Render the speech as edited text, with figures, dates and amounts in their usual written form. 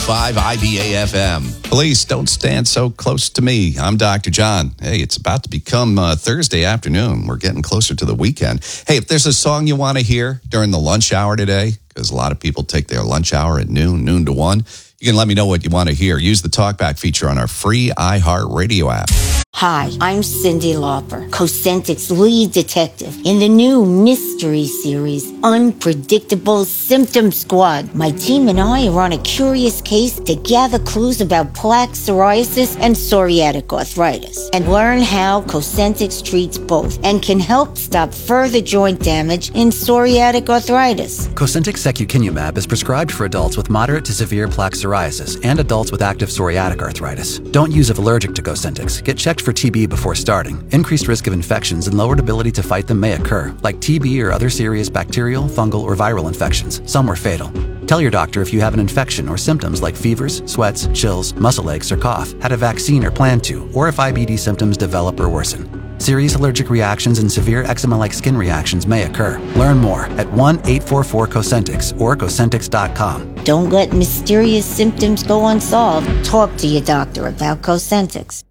101.5 IBA FM. Police, don't stand so close to me. I'm Dr. John. Hey, it's about to become Thursday afternoon. We're getting closer to the weekend. Hey, if there's a song you want to hear during the lunch hour today, because a lot of people take their lunch hour at noon to 1, you can let me know what you want to hear. Use the TalkBack feature on our free iHeartRadio app. Hi, I'm Cyndi Lauper, Cosentyx's lead detective in the new mystery series, Unpredictable Symptom Squad. My team and I are on a curious case to gather clues about plaque psoriasis and psoriatic arthritis, and learn how Cosentyx treats both and can help stop further joint damage in psoriatic arthritis. Cosentyx secukinumab is prescribed for adults with moderate to severe plaque psoriasis and adults with active psoriatic arthritis. Don't use if allergic to Cosentyx. Get checked for TB before starting. Increased risk of infections and lowered ability to fight them may occur, like TB or other serious bacterial, fungal, or viral infections. Some are fatal. Tell your doctor if you have an infection or symptoms like fevers, sweats, chills, muscle aches, or cough, had a vaccine or plan to, or if IBD symptoms develop or worsen. Serious allergic reactions and severe eczema-like skin reactions may occur. Learn more at 1-844-COSENTYX or Cosentyx.com. Don't let mysterious symptoms go unsolved. Talk to your doctor about Cosentyx.